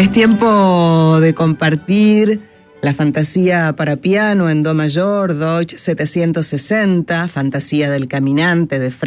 Es tiempo de compartir la fantasía para piano en do mayor, Deutsch 760, Fantasía del Caminante de